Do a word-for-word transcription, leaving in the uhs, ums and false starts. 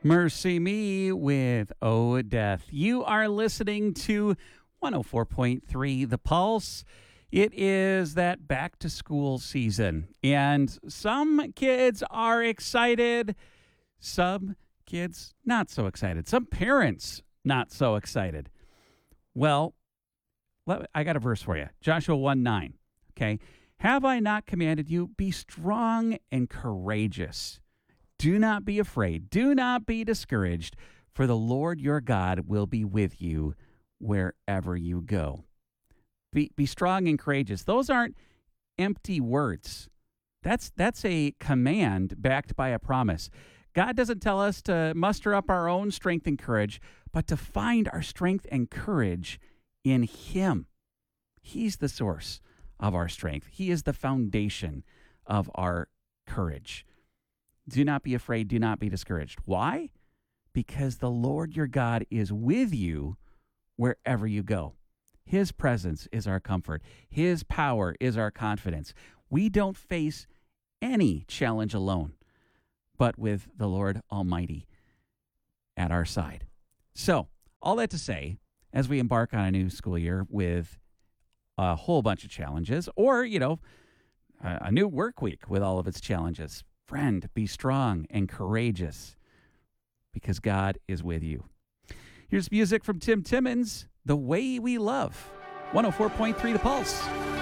Mercy Me with Oh Death. You are listening to one oh four point three The Pulse. It is that back to school season, and some kids are excited, some kids not so excited, some parents not so excited. Well, let, I got a verse for you. Joshua one nine. Okay. Have I not commanded you? Be strong and courageous. Do not be afraid. Do not be discouraged, for the Lord your God will be with you wherever you go. Be, be strong and courageous. Those aren't empty words. That's, that's a command backed by a promise. God doesn't tell us to muster up our own strength and courage, but to find our strength and courage in Him. He's the source of our strength. He is the foundation of our courage. Do not be afraid. Do not be discouraged. Why? Because the Lord your God is with you wherever you go. His presence is our comfort. His power is our confidence. We don't face any challenge alone, but with the Lord Almighty at our side. So, all that to say, as we embark on a new school year with a whole bunch of challenges, or, you know, a, a new work week with all of its challenges, friend, be strong and courageous because God is with you. Here's music from Tim Timmons, The Way We Love. one oh four point three The Pulse.